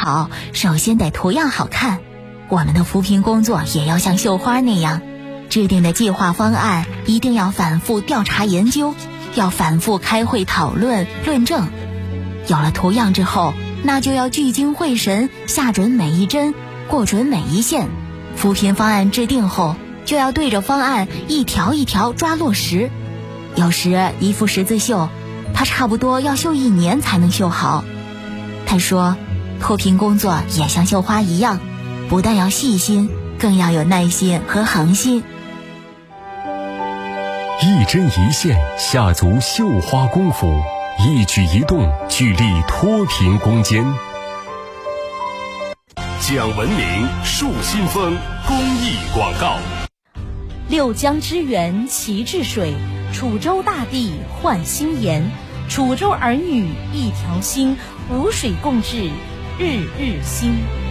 好，首先得图样好看。我们的扶贫工作也要像绣花那样，制定的计划方案一定要反复调查研究，要反复开会讨论论证。有了图样之后，那就要聚精会神，下准每一针，过准每一线。扶贫方案制定后，就要对着方案一条一条抓落实。有时一幅十字绣，它差不多要绣1年才能绣好。他说，脱贫工作也像绣花一样，不但要细心，更要有耐心和恒心。 一针一线下足绣花功夫，一举一动聚力脱贫攻坚。讲文明树新风公益广告。 六江之源齐治水，楚州大地焕新颜。楚州儿女一条心，五水共治日日新。